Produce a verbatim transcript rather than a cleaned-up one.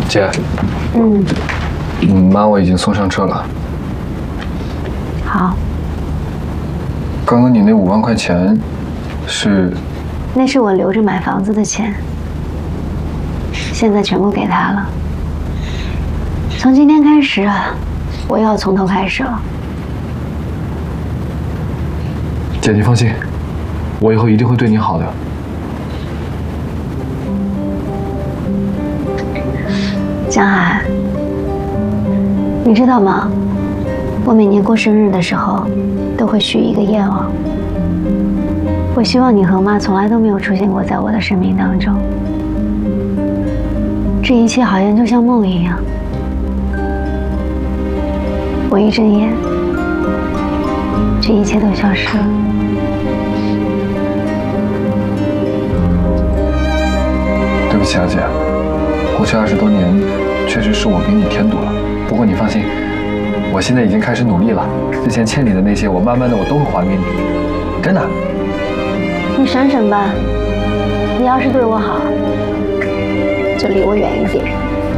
姐， 嗯， 嗯，妈我已经送上车了。 好。 刚刚你那五万块钱，是？ 那是我留着买房子的钱，现在全部给他了。从今天开始，我又要从头开始了。 姐，你放心，我以后一定会对你好的。 江海，你知道吗？我每年过生日的时候，都会许一个愿望。我希望你和妈从来都没有出现过在我的生命当中。这一切好像就像梦一样。我一睁眼，这一切都消失了。 对不起啊，姐，过去二十多年，确实是我给你添堵了。不过你放心，我现在已经开始努力了。之前欠你的那些，我慢慢的我都会还给你，真的。 你省省吧，你要是对我好，就离我远一点。